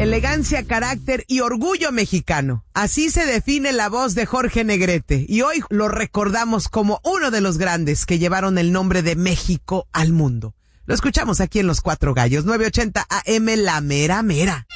elegancia, carácter y orgullo mexicano. Así se define la voz de Jorge Negrete y hoy lo recordamos como uno de los grandes que llevaron el nombre de México al mundo. Lo escuchamos aquí en Los Cuatro Gallos, 980 AM, La Mera Mera.